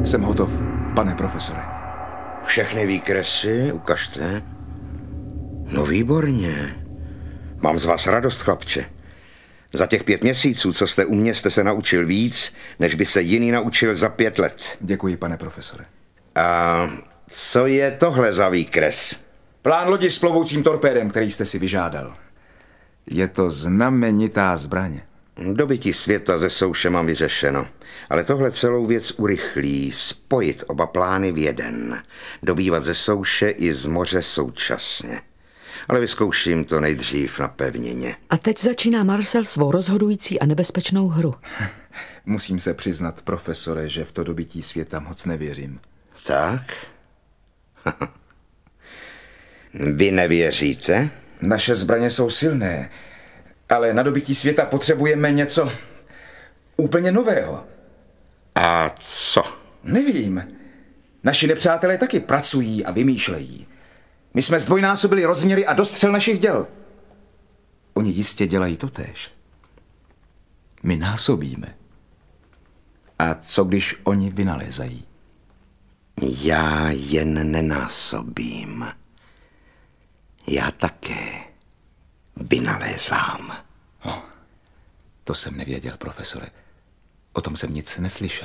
Jsem hotov, pane profesore. Všechny výkresy ukažte. No výborně. Mám z vás radost, chlapče. Za těch 5 měsíců, co jste u mě, jste se naučil víc, než by se jiný naučil za 5 let. Děkuji, pane profesore. A co je tohle za výkres? Plán lodi s plovoucím torpédem, který jste si vyžádal. Je to znamenitá zbraň. Dobytí světa ze souše mám vyřešeno. Ale tohle celou věc urychlí. Spojit oba plány v jeden. Dobývat ze souše i z moře současně. Ale vyzkouším to nejdřív na pevnině. A teď začíná Marcel svou rozhodující a nebezpečnou hru. Musím se přiznat, profesore, že v to dobytí světa moc nevěřím. Tak? Vy nevěříte? Naše zbraně jsou silné, ale na dobytí světa potřebujeme něco úplně nového. A co? Nevím. Naši nepřátelé taky pracují a vymýšlejí. My jsme zdvojnásobili rozměry a dostřel našich děl. Oni jistě dělají totéž. My násobíme. A co když oni vynalézají? Já jen nenásobím. Já také vynalézám. To jsem nevěděl, profesore. O tom jsem nic neslyšel.